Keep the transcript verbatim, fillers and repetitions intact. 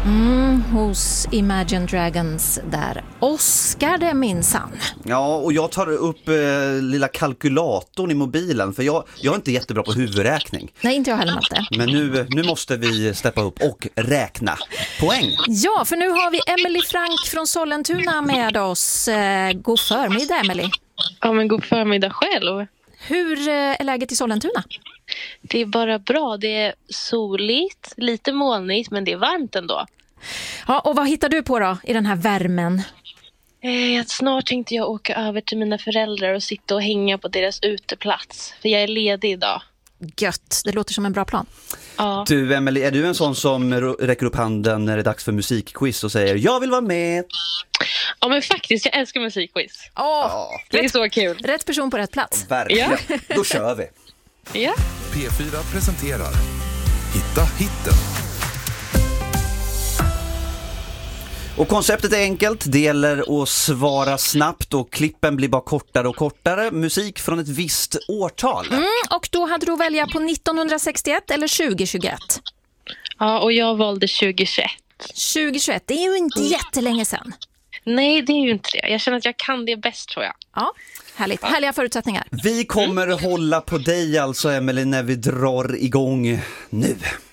Mm, hos Imagine Dragons där. Oscar det minsann. Ja, och jag tar upp eh, lilla kalkylatorn i mobilen, för jag, jag är inte jättebra på huvudräkning. Nej, inte jag heller, Matte. Men nu, nu måste vi steppa upp och räkna poäng. Ja, för nu har vi Emily Frank från Sollentuna med oss. Eh, god förmiddag, Emily. Ja, men god förmiddag själv. Hur eh, är läget i Sollentuna? Det är bara bra. Det är soligt, lite molnigt, men det är varmt ändå. Ja, och vad hittar du på då i den här värmen? Eh, snart tänkte jag åka över till mina föräldrar och sitta och hänga på deras uteplats. För jag är ledig idag. Gött, det låter som en bra plan. Ja. Du, Emily, är du en sån som räcker upp handen när det är dags för musikquiz och säger jag vill vara med? Ja, men faktiskt, jag älskar musikquiz. Åh, Ja, Det är så kul. rätt person på rätt plats. verkligen. Då kör vi. Ja. P fyra presenterar Hitta hitten. Och konceptet är enkelt, det gäller att svara snabbt och klippen blir bara kortare och kortare. Musik från ett visst årtal. Mm, och då hade du att välja på nittonhundrasextioett eller tjugohundratjugoett? Ja, och jag valde tjugohundratjugoett. tjugohundratjugoett, det är ju inte jättelänge sedan. Nej, det är ju inte det. Jag känner att jag kan det bäst, tror jag. Ja, härligt. Härliga förutsättningar. Vi kommer hålla på dig alltså, Emily, när vi drar igång nu.